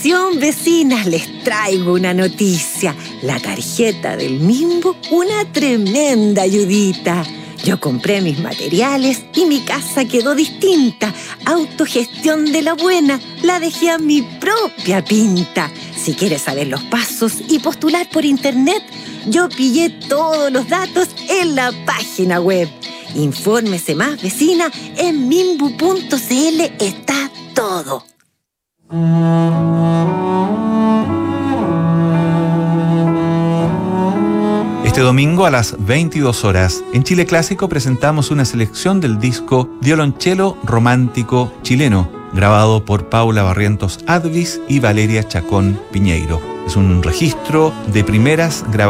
Atención, vecinas, les traigo una noticia. La tarjeta del Mimbu, una tremenda ayudita. Yo compré mis materiales y mi casa quedó distinta. Autogestión de la buena, la dejé a mi propia pinta. Si quieres saber los pasos y postular por internet, yo pillé todos los datos en la página web. Infórmese más, vecina, en mimbu.cl está todo. Este domingo a las 22 horas, en Chile Clásico presentamos una selección del disco Violonchelo Romántico Chileno, grabado por Paula Barrientos Advis y Valeria Chacón Piñeiro. Es un registro de primeras grabaciones